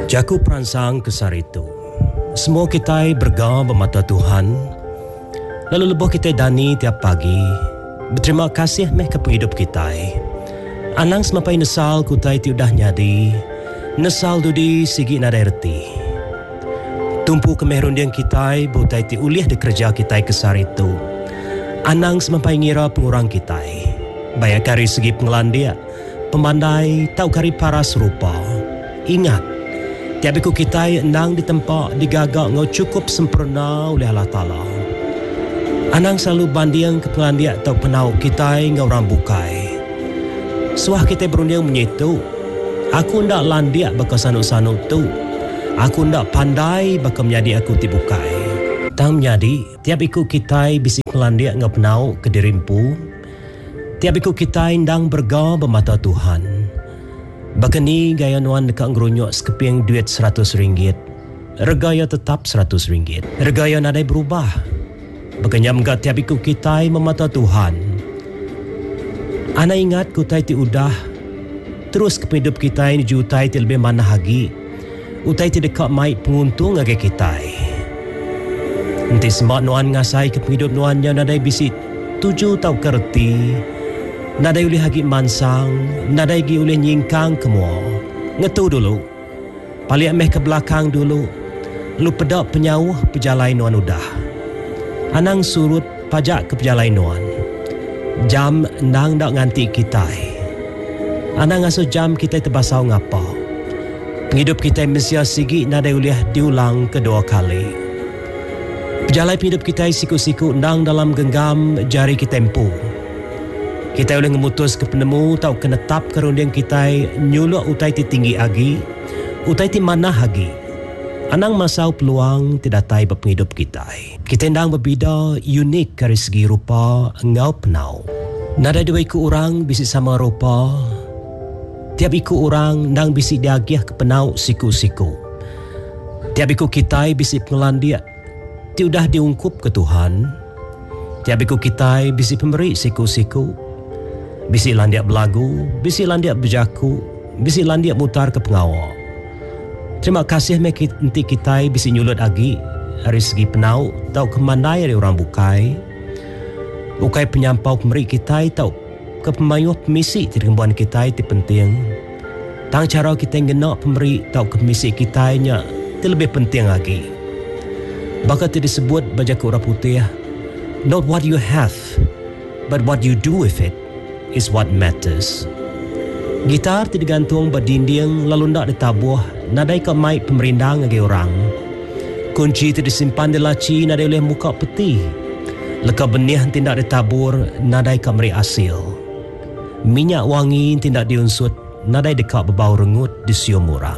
Jaku perangsang kesar itu. Semua kita bergam bermata Tuhan. Lalu lebuh kita dani tiap pagi. Berterima kasih meh ke penghidup kita. Anang semapai nesal kutai tiudah nyadi. Nesal dudi sigi nadai reti. Tumpu kemerundian kita butai ti uliah di kerja kita kesar itu. Anang semapai ngira pengurang kita. Bayak kari segi pengelandia. Pemandai tau kari paras rupa. Ingat, tiap iku kita endang di tempat digagak ngau cukup sempurna oleh Allah Ta'ala. Anang selalu bandiang ke pengandiak tau penau kita ngau rambukai. Suah kita berunding menyitu. Aku ndak landiak baka sanuk-sanuk tu. Aku ndak pandai baka menjadi aku tibukai. Tang menjadi, tiap iku kita bisik melandiak ngau penau ke dirimpu. Tiap iku kita endang berga bermata Tuhan. Bakani gaya nuan dekat ngerunyok sekeping duit RM100. Regaya tetap RM100. Regaya nadai berubah. Bakanya mengat tiap iku kita memata Tuhan. Ana ingat kutai ti udah. Terus kehidup kita ini jutai ti lebih mana lagi. Utai ti dekat mai penguntung agi kita. Nanti semak nuan ngasai kehidup nuannya nadai bisi 7 tau kerti. Nadai ulih hagi mansang, nadai gi ulih nyingkang kemua. Ngetu dulu. Paliak meh ke belakang dulu. Lu pedak penyawah pejalai nuan udah. Anang surut pajak ke pejalai nuan. Jam nang dak nganti kita. Anang asuh jam kita terbasau ngapa. Penghidup kita mesti sigi nadai ulih diulang kedua kali. Pejalai penghidup kita siku-siku nang dalam genggam jari kita tempuh. Kita boleh memutus ke penemu tau kenetap kerundian kita nyuluk utai ti tinggi agi, utai ti mana hagi. Anang masau peluang tidak tai berpenghidup kita. Kita ndang berbeda unik dari segi rupa ngau penau. Nada dua iku orang bisi sama rupa. Tiap iku orang ndang bisi diagiah ke penau siku-siku. Tiap iku kita bisi pengelandia ti udah diungkup ke Tuhan. Tiap iku kita bisi pemberi siku-siku. Bisi landiak belagu, bisi landiak berjaku, bisi landiak mutar ke pengawal. Terima kasih nanti kita bisi nyulut agi dari segi penau tau kemandai dari orang bukai. Bukai penyampau pemberi kita tau ke pemayuh pemisi di rembuan kita itu penting. Tang cara kita ngenak pemberi tau ke pemisi kita nya itu lebih penting lagi. Bakal itu disebut bajaku orang putih. Not what you have, but what you do with it is what matters. Gitar tidak gantung berdinding lalu ndak ditabuh nadai ke mic pemerindang agi orang. Kunci tidak disimpan di laci nadai oleh muka peti. Leka benih tidak ditabur nadai ke meri asil. Minyak wangi tidak diunsut nadai dekat berbau rengut di sium orang.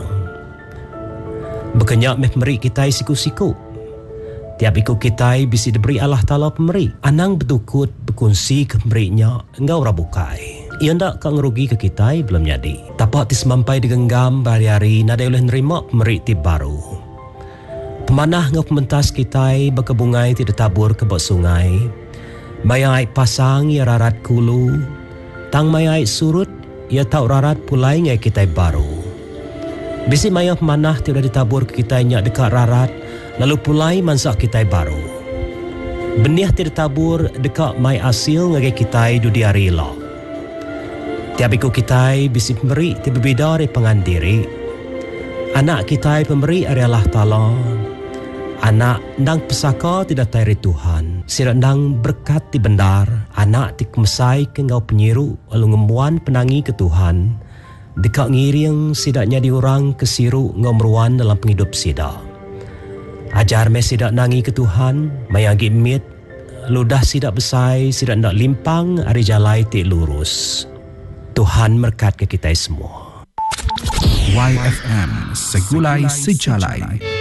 Berkenyak meh meri kita siku-siku. Tiap iku kita bisi diberi Allah Ta'ala pemberi. Anang bertukut berkongsi ke pemberinya engkau rabukai. Ia ndak kau ngerugi ke kita belum jadi. Tapak tis mampai digenggam berhari-hari nadai oleh nerima pemberi tip baru. Pemanah ngau pementas kita berkebungai tidak tabur ke bawah sungai. Mayai pasang ia rarat kulu. Tang mayai surut ia tau rarat pulai ngai kita baru. Bisi mayai pemanah tidak ditabur ke kita nyak dekat rarat. Lalu pulai mansak kita baru. Benih tidak tabur dekat mai asil ngagi kita dudi hari lo. Tiap iku kita bisi pemberi ti berbeda dari pengandiri. Anak kita pemberi dari Allah Ta'ala. Anak ndang pesaka tidak dari Tuhan. Sirat ndang berkat ti bendar. Anak ti kemesai ke ngau penyiru lalu ngembuan penangi ke Tuhan. Dekat ngiring sidaknya diorang kesiru ngau meruan dalam penghidup sidak. Ajar me sidak nangi ke Tuhan, mayagi mit, ludah sidak besai, sidak nak limpang, hari jalai ti lurus. Tuhan berkat ke kita semua. YFM Segulai Sejalai.